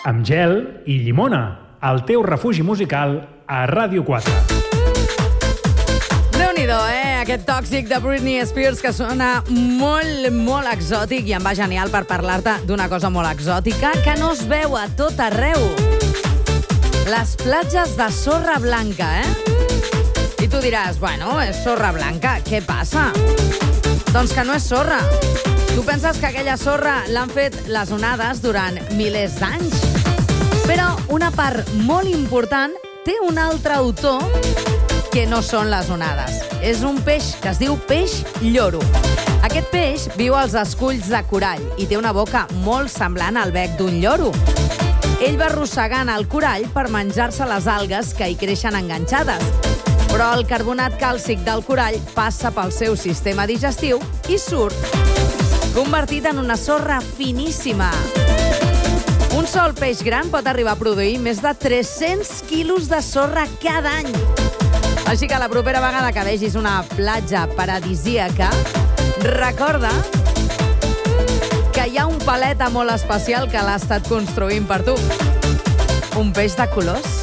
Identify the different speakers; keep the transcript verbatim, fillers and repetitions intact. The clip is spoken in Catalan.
Speaker 1: amb gel i llimona, el teu refugi musical a Ràdio quatre.
Speaker 2: Déu-n'hi-do, eh? Aquest tòxic de Britney Spears que sona molt, molt exòtic i em va genial per parlar-te d'una cosa molt exòtica que no es veu a tot arreu. Les platges de sorra blanca, eh? I tu diràs, bueno, és sorra blanca, què passa? Doncs que no és sorra. Tu penses que aquella sorra l'han fet les onades durant milers d'anys? Però una part molt important té un altre autor que no són les onades. És un peix que es diu peix lloro. Aquest peix viu als esculls de corall i té una boca molt semblant al bec d'un lloro. Ell va arrossegant el corall per menjar-se les algues que hi creixen enganxades. Però el carbonat càlcic del corall passa pel seu sistema digestiu i surt convertit en una sorra finíssima. Un sol peix gran pot arribar a produir més de tres-cents quilos de sorra cada any. Així que la propera vegada que vegis una platja paradisíaca, recorda que hi ha un paleta molt especial que l'ha estat construint per tu. Un peix de colors.